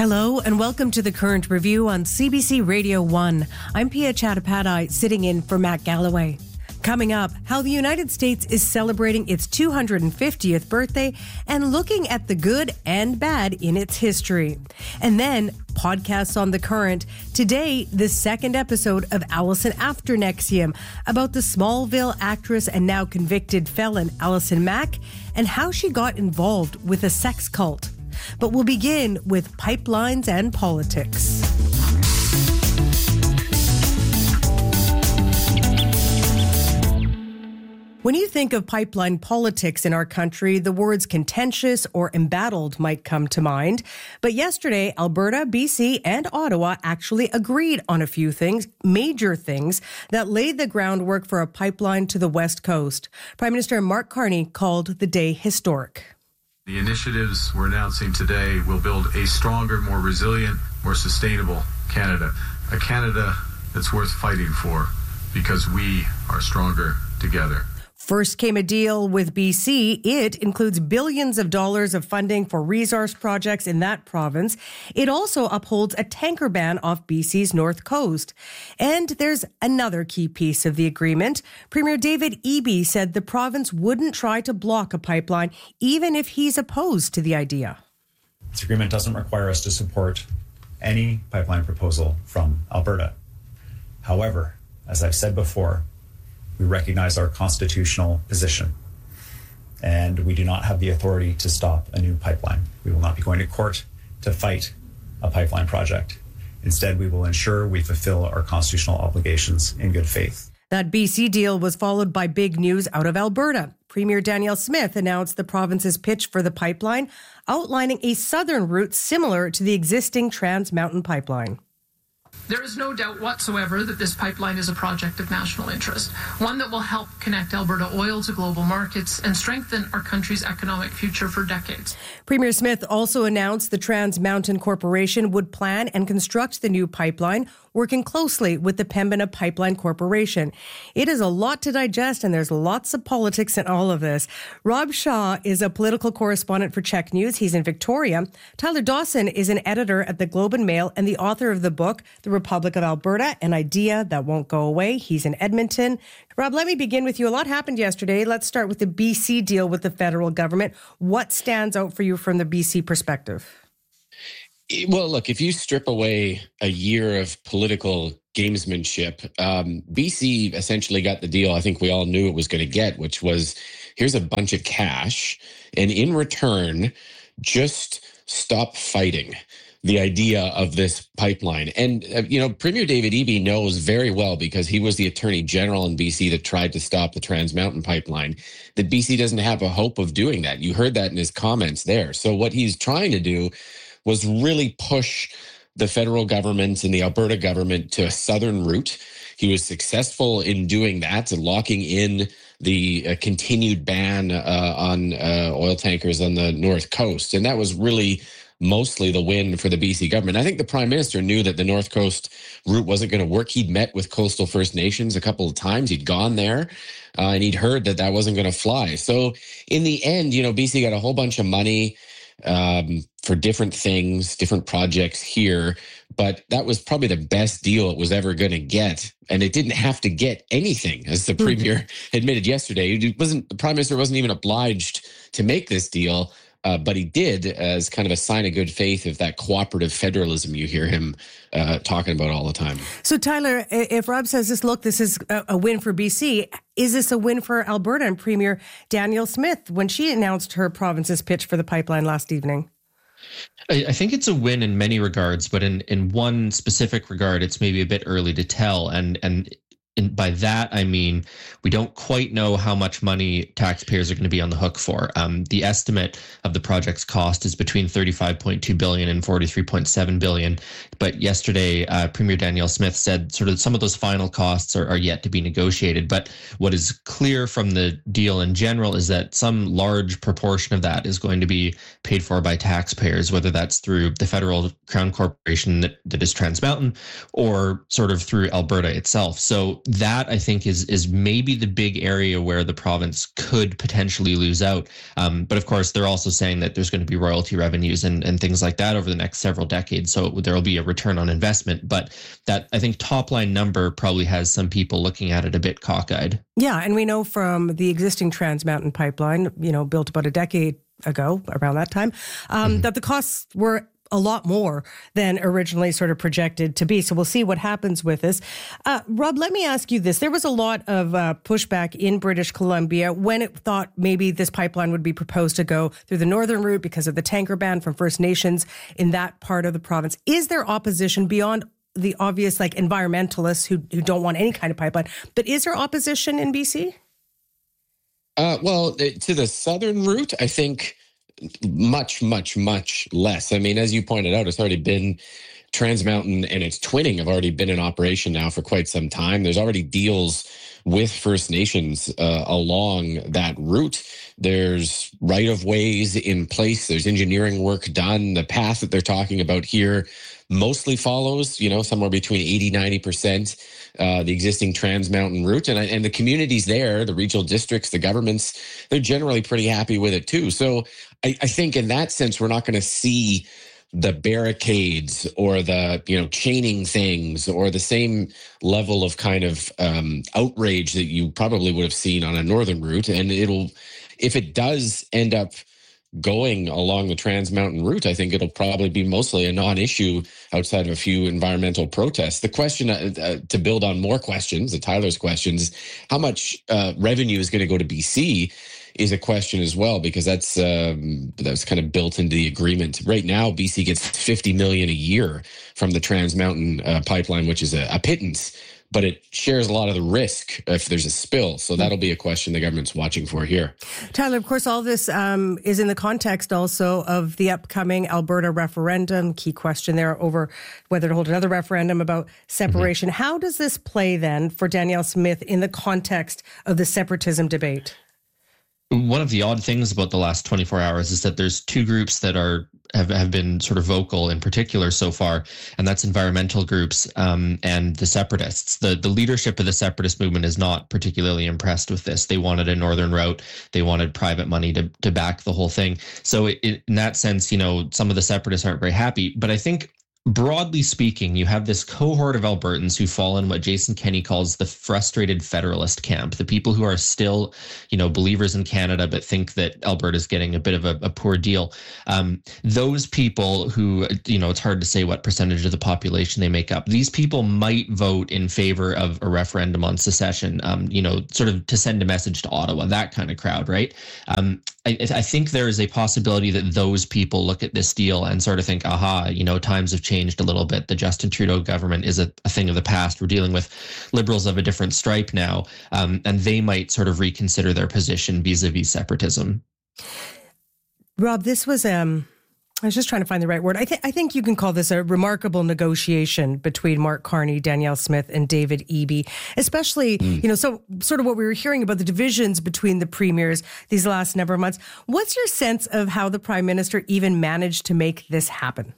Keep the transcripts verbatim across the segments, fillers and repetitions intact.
Hello and welcome to the Current Review on C B C Radio one. I'm Pia Chattopadhyay, sitting in for Matt Galloway. Coming up, how the United States is celebrating its two hundred fiftieth birthday and looking at the good and bad in its history. And then, podcasts on the current. Today, the second episode of Allison After Nexium about the Smallville actress and now convicted felon Allison Mack and how she got involved with a sex cult. But we'll begin with pipelines and politics. When you think of pipeline politics in our country, the words contentious or embattled might come to mind. But yesterday, Alberta, B C, and Ottawa actually agreed on a few things, major things, that laid the groundwork for a pipeline to the West Coast. Prime Minister Mark Carney called the day historic. The initiatives we're announcing today will build a stronger, more resilient, more sustainable Canada. A Canada that's worth fighting for because we are stronger together. First came a deal with B C. It includes billions of dollars of funding for resource projects in that province. It also upholds a tanker ban off B C's north coast. And there's another key piece of the agreement. Premier David Eby said the province wouldn't try to block a pipeline, even if he's opposed to the idea. This agreement doesn't require us to support any pipeline proposal from Alberta. However, as I've said before, we recognize our constitutional position, and we do not have the authority to stop a new pipeline. We will not be going to court to fight a pipeline project. Instead, we will ensure we fulfill our constitutional obligations in good faith. That B C deal was followed by big news out of Alberta. Premier Danielle Smith announced the province's pitch for the pipeline, outlining a southern route similar to the existing Trans Mountain pipeline. There is no doubt whatsoever that this pipeline is a project of national interest, one that will help connect Alberta oil to global markets and strengthen our country's economic future for decades. Premier Smith also announced the Trans Mountain Corporation would plan and construct the new pipeline, working closely with the Pembina Pipeline Corporation. It is a lot to digest, and there's lots of politics in all of this. Rob Shaw is a political correspondent for Czech News. He's in Victoria. Tyler Dawson is an editor at the Globe and Mail and the author of the book, The Republic of Alberta, An Idea That Won't Go Away. He's in Edmonton. Rob, let me begin with you. A lot happened yesterday. Let's start with the B C deal with the federal government. What stands out for you from the B C perspective? Well, look, if you strip away a year of political gamesmanship, um, B C essentially got the deal I think we all knew it was going to get, which was here's a bunch of cash, and in return, just stop fighting the idea of this pipeline. And, uh, you know, Premier David Eby knows very well, because he was the Attorney General in B C that tried to stop the Trans Mountain pipeline, that B C doesn't have a hope of doing that. You heard that in his comments there. So what he's trying to do was really push the federal government and the Alberta government to a southern route. He was successful in doing that, locking in the uh, continued ban uh, on uh, oil tankers on the north coast. And that was really mostly the win for the B C government. I think the Prime Minister knew that the North Coast route wasn't going to work. He'd met with coastal First Nations a couple of times. He'd gone there uh, and he'd heard that that wasn't going to fly. So in the end, you know, B C got a whole bunch of money um, for different things, different projects here, but that was probably the best deal it was ever going to get. And it didn't have to get anything, as the Premier admitted yesterday. It wasn't, the Prime Minister wasn't even obliged to make this deal. Uh, but he did as kind of a sign of good faith of that cooperative federalism you hear him uh, talking about all the time. So, Tyler, if Rob says this, look, this is a, a win for B C, is this a win for Alberta and Premier Danielle Smith when she announced her province's pitch for the pipeline last evening? I, I think it's a win in many regards, but in, in one specific regard, it's maybe a bit early to tell. And and And by that, I mean, we don't quite know how much money taxpayers are going to be on the hook for. Um, the estimate of the project's cost is between thirty-five point two billion dollars and forty-three point seven billion dollars. But yesterday, uh, Premier Danielle Smith said sort of some of those final costs are, are yet to be negotiated. But what is clear from the deal in general is that some large proportion of that is going to be paid for by taxpayers, whether that's through the federal Crown Corporation that, that is Trans Mountain or sort of through Alberta itself. So so that I think is is maybe the big area where the province could potentially lose out. Um, but of course, they're also saying that there's going to be royalty revenues and, and things like that over the next several decades. So there will be a return on investment. But that, I think, top line number probably has some people looking at it a bit cockeyed. Yeah, and we know from the existing Trans Mountain pipeline, you know, built about a decade ago, around that time, um, mm-hmm. that the costs were a lot more than originally sort of projected to be. So we'll see what happens with this. Uh, Rob, let me ask you this. There was a lot of uh, pushback in British Columbia when it thought maybe this pipeline would be proposed to go through the northern route because of the tanker ban from First Nations in that part of the province. Is there opposition beyond the obvious, like, environmentalists who, who don't want any kind of pipeline, but is there opposition in B C? Uh, well, to the southern route, I think much, much, much less. I mean, as you pointed out, it's already been Trans Mountain and its twinning have already been in operation now for quite some time. There's already deals with First Nations uh, along that route. There's right-of-ways in place. There's engineering work done. The path that they're talking about here mostly follows, you know, somewhere between eighty, ninety percent uh, the existing Trans Mountain route. And, and the communities there, the regional districts, the governments, they're generally pretty happy with it too. So I, I think in that sense, we're not going to see the barricades or the, you know, chaining things or the same level of kind of um, outrage that you probably would have seen on a northern route. And it'll, if it does end up going along the Trans Mountain route, I think it'll probably be mostly a non-issue outside of a few environmental protests. The question, uh, uh, to build on more questions, the Tyler's questions, how much uh, revenue is going to go to B C is a question as well, because that's um, that's kind of built into the agreement. Right now, B C gets fifty million dollars a year from the Trans Mountain uh, pipeline, which is a, a pittance, but it shares a lot of the risk if there's a spill. So that'll be a question the government's watching for here. Tyler, of course, all this um, is in the context also of the upcoming Alberta referendum. Key question there over whether to hold another referendum about separation. Mm-hmm. How does this play then for Danielle Smith in the context of the separatism debate? One of the odd things about the last twenty-four hours is that there's two groups that are have, have been sort of vocal in particular so far, and that's environmental groups um, and the separatists. The the leadership of the separatist movement is not particularly impressed with this. They wanted a northern route. They wanted private money to to back the whole thing. So it, it, in that sense, you know, some of the separatists aren't very happy. But I think, broadly speaking, you have this cohort of Albertans who fall in what Jason Kenney calls the frustrated federalist camp, the people who are still, you know, believers in Canada, but think that Alberta is getting a bit of a, a poor deal. Um, those people who, you know, it's hard to say what percentage of the population they make up. These people might vote in favor of a referendum on secession, um, you know, sort of to send a message to Ottawa, that kind of crowd, right? Um, I, I think there is a possibility that those people look at this deal and sort of think, aha, you know, times have changed a little bit. The Justin Trudeau government is a, a thing of the past. We're dealing with Liberals of a different stripe now, um, and they might sort of reconsider their position vis-a-vis separatism. Rob, this was... um. I was just trying to find the right word. I, th- I think you can call this a remarkable negotiation between Mark Carney, Danielle Smith, and David Eby, especially, mm. you know, so sort of what we were hearing about the divisions between the premiers these last number of months. What's your sense of how the Prime Minister even managed to make this happen?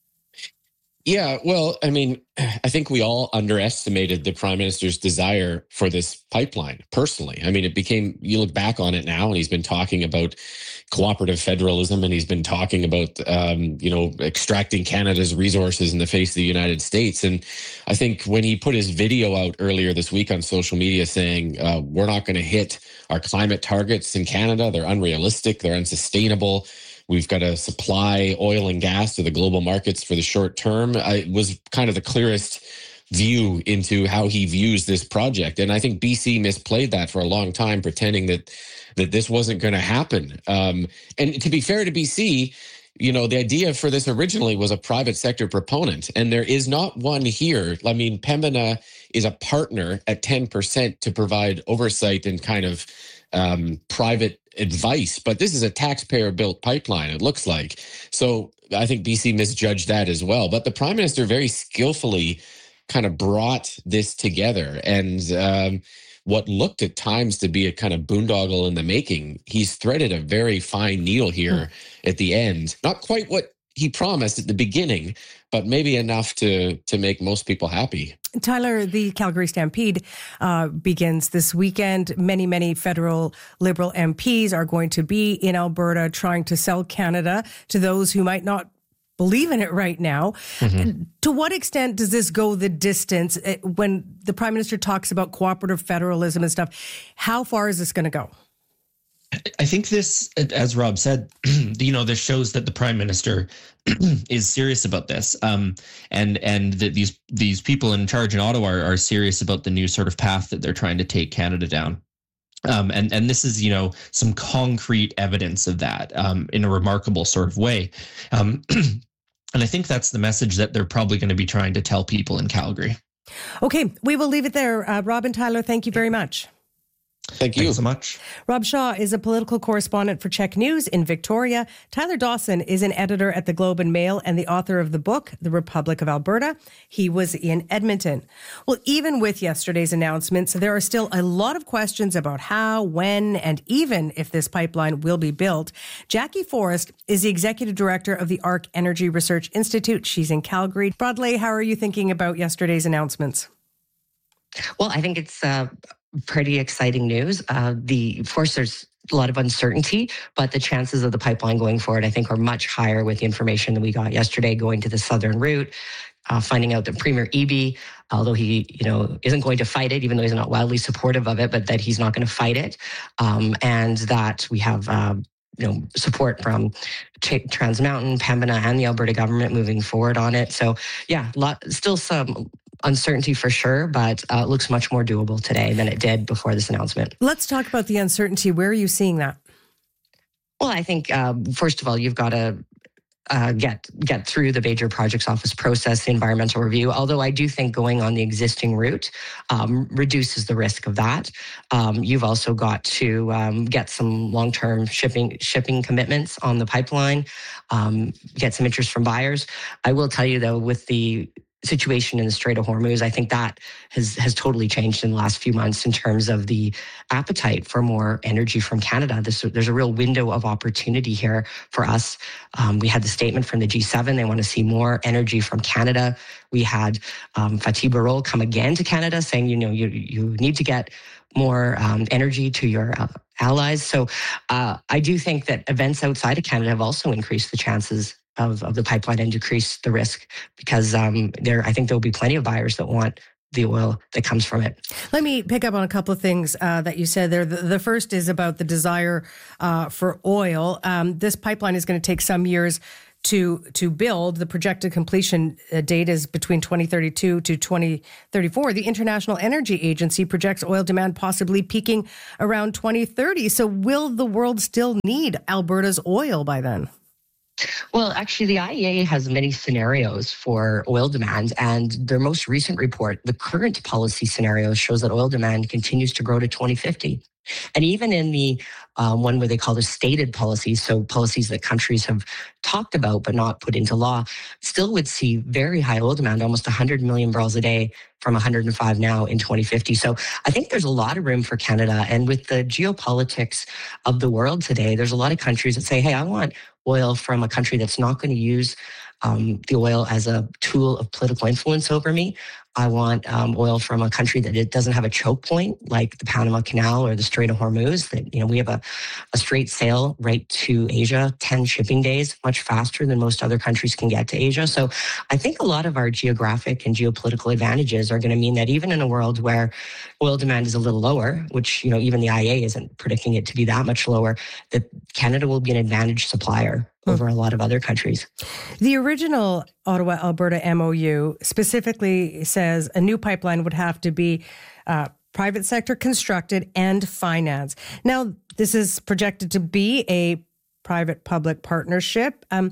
Yeah, well, I mean, I think we all underestimated the Prime Minister's desire for this pipeline, personally. I mean, it became, you look back on it now, and he's been talking about cooperative federalism, and he's been talking about, um, you know, extracting Canada's resources in the face of the United States. And I think when he put his video out earlier this week on social media saying, uh, we're not going to hit our climate targets in Canada, they're unrealistic, they're unsustainable, we've got to supply oil and gas to the global markets for the short term, it was kind of the clearest view into how he views this project. And I think B C misplayed that for a long time, pretending that that this wasn't going to happen. Um, and to be fair to B C, you know, the idea for this originally was a private sector proponent, and there is not one here. I mean, Pembina is a partner at ten percent to provide oversight and kind of um, private advice, but this is a taxpayer-built pipeline, it looks like. So I think B C misjudged that as well. But the Prime Minister very skillfully kind of brought this together, and um, what looked at times to be a kind of boondoggle in the making, he's threaded a very fine needle here hmm. at the end. Not quite what he promised at the beginning, but maybe enough to to make most people happy. Tyler, the Calgary Stampede uh, begins this weekend. Many, many federal Liberal M Ps are going to be in Alberta trying to sell Canada to those who might not believe in it right now. Mm-hmm. To what extent does this go the distance when the Prime Minister talks about cooperative federalism and stuff? How far is this going to go? I think this, as Rob said, you know, this shows that the Prime Minister is serious about this, um, and and that these these people in charge in Ottawa are, are serious about the new sort of path that they're trying to take Canada down. Um, and and this is, you know, some concrete evidence of that um, in a remarkable sort of way. Um, and I think that's the message that they're probably going to be trying to tell people in Calgary. Okay, we will leave it there. Uh, Rob and Tyler, thank you very much. Thank you Thanks so much. Rob Shaw is a political correspondent for Czech News in Victoria. Tyler Dawson is an editor at the Globe and Mail and the author of the book, The Republic of Alberta. He was in Edmonton. Well, even with yesterday's announcements, there are still a lot of questions about how, when, and even if this pipeline will be built. Jackie Forrest is the executive director of the ARC Energy Research Institute. She's in Calgary. Broadley, how are you thinking about yesterday's announcements? Well, I think it's uh, pretty exciting news. Uh, the, of course, there's a lot of uncertainty, but the chances of the pipeline going forward, I think, are much higher with the information that we got yesterday going to the southern route, uh, finding out that Premier Eby, although he, you know, isn't going to fight it, even though he's not wildly supportive of it, but that he's not going to fight it, um, and that we have Uh, you know, support from Trans Mountain, Pembina, and the Alberta government moving forward on it. So, yeah, lot, still some uncertainty for sure, but uh, it looks much more doable today than it did before this announcement. Let's talk about the uncertainty. Where are you seeing that? Well, I think, uh, first of all, you've got to Uh, get get through the Major Projects Office process, the environmental review, although I do think going on the existing route um, reduces the risk of that. Um, you've also got to um, get some long-term shipping shipping commitments on the pipeline, um, get some interest from buyers. I will tell you, though, with the situation in the Strait of Hormuz, I think that has has totally changed in the last few months in terms of the appetite for more energy from Canada. This, there's a real window of opportunity here for us. Um, we had the statement from the G seven. They want to see more energy from Canada. We had um, Fatih Birol come again to Canada saying, you know, you, you need to get more um, energy to your uh, allies. So uh, I do think that events outside of Canada have also increased the chances Of, of the pipeline and decrease the risk because um, there, I think there will be plenty of buyers that want the oil that comes from it. Let me pick up on a couple of things uh, that you said there. The, the first is about the desire uh, for oil. Um, this pipeline is going to take some years to to build. The projected completion date is between twenty thirty-two to twenty thirty-four. The International Energy Agency projects oil demand possibly peaking around twenty thirty. So will the world still need Alberta's oil by then? Well, actually, the I E A has many scenarios for oil demand, and their most recent report, the current policy scenario, shows that oil demand continues to grow to twenty fifty. And even in the um, one where they call the stated policies, so policies that countries have talked about but not put into law, still would see very high oil demand, almost one hundred million barrels a day from one hundred five now in twenty fifty. So I think there's a lot of room for Canada. And with the geopolitics of the world today, there's a lot of countries that say, hey, I want oil from a country that's not going to use um, the oil as a tool of political influence over me. I want um, oil from a country that it doesn't have a choke point like the Panama Canal or the Strait of Hormuz. That, you know, we have a, a straight sail right to Asia, ten shipping days, much faster than most other countries can get to Asia. So I think a lot of our geographic and geopolitical advantages are going to mean that even in a world where oil demand is a little lower, which, you know, even the I E A isn't predicting it to be that much lower, that Canada will be an advantaged supplier over a lot of other countries. The original Ottawa-Alberta M O U specifically says a new pipeline would have to be uh, private sector constructed and financed. Now, this is projected to be a private-public partnership. Um,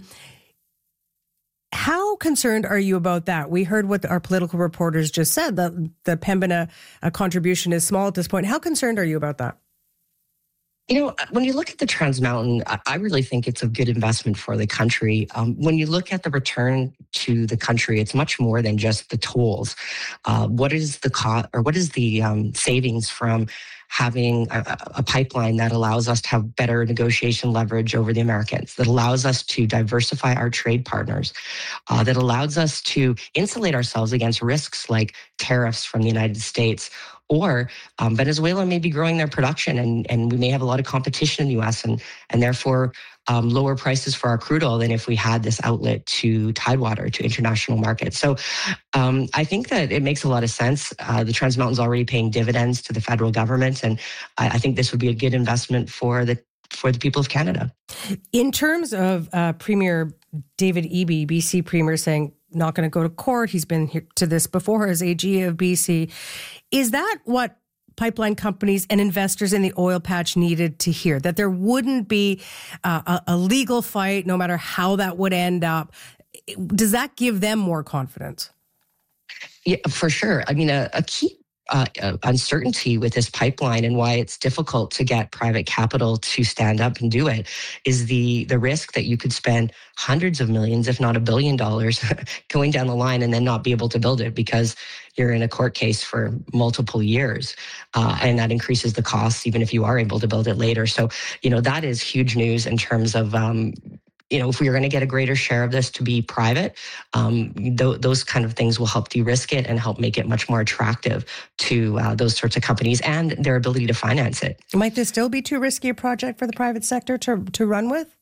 how concerned are you about that? We heard what our political reporters just said, that the Pembina uh, contribution is small at this point. How concerned are you about that? You know, when you look at the Trans Mountain, I really think it's a good investment for the country. Um, when you look at the return to the country, it's much more than just the tolls. Uh, what is the cost, or what is the um, savings from having a, a pipeline that allows us to have better negotiation leverage over the Americans, that allows us to diversify our trade partners, uh, that allows us to insulate ourselves against risks like tariffs from the United States. Or um, Venezuela may be growing their production, and, and we may have a lot of competition in the U S and, and therefore um, lower prices for our crude oil than if we had this outlet to Tidewater, to international markets. So um, I think that it makes a lot of sense. Uh, the Trans Mountain's already paying dividends to the federal government, and I, I think this would be a good investment for the for the people of Canada. In terms of uh, Premier David Eby, B C Premier, saying not going to go to court, he's been here to this before as A G of B C. Is that what pipeline companies and investors in the oil patch needed to hear? That there wouldn't be uh, a, a legal fight, no matter how that would end up? Does that give them more confidence? Yeah, for sure. I mean, a, a key Uh, uh, uncertainty with this pipeline and why it's difficult to get private capital to stand up and do it is the the risk that you could spend hundreds of millions, if not a billion dollars, going down the line and then not be able to build it because you're in a court case for multiple years. Uh, and that increases the costs, even if you are able to build it later. So, you know, that is huge news in terms of um, you know, if we are going to get a greater share of this to be private, um, th- those kind of things will help de-risk it and help make it much more attractive to uh, those sorts of companies and their ability to finance it. Might this still be too risky a project for the private sector to to run with?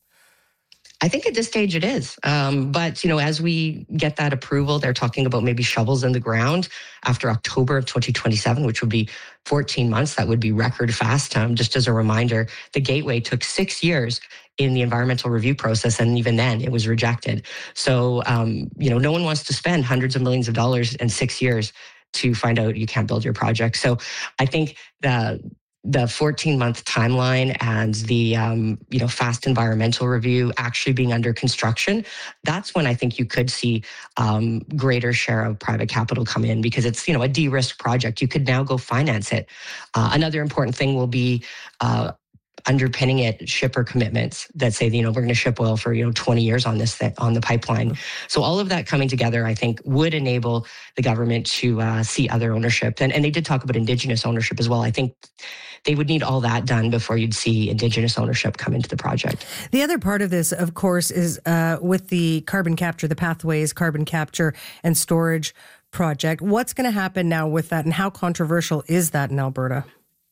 I think at this stage it is. Um, but, you know, as we get that approval, they're talking about maybe shovels in the ground after October of twenty twenty-seven, which would be fourteen months. That would be record fast. Um, just as a reminder, the Gateway took six years in the environmental review process, and even then it was rejected. So, um, you know, no one wants to spend hundreds of millions of dollars in six years to find out you can't build your project. So I think the the fourteen-month timeline and the um, you know fast environmental review actually being under construction, that's when I think you could see um, greater share of private capital come in, because it's you know a de-risked project. You could now go finance it. Uh, another important thing will be uh, underpinning it shipper commitments that say, you know, we're going to ship oil for, you know, twenty years on this, th- on the pipeline. So all of that coming together, I think, would enable the government to uh, see other ownership. And, and they did talk about Indigenous ownership as well. I think they would need all that done before you'd see Indigenous ownership come into the project. The other part of this, of course, is uh, with the carbon capture, the Pathways Carbon Capture and Storage Project. What's going to happen now with that, and how controversial is that in Alberta?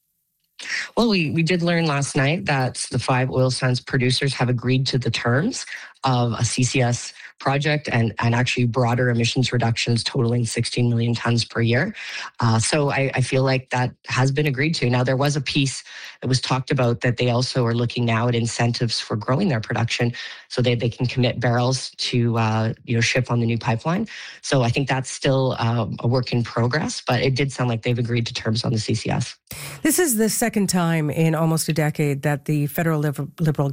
Well, we, we did learn last night that the five oil sands producers have agreed to the terms of a C C S project and, and actually broader emissions reductions totaling sixteen million tons per year. Uh, so I, I feel like that has been agreed to. Now, there was a piece that was talked about that they also are looking now at incentives for growing their production so that they can commit barrels to uh, you know ship on the new pipeline. So I think that's still uh, a work in progress, but it did sound like they've agreed to terms on the C C S. This is the second time in almost a decade that the federal Liberal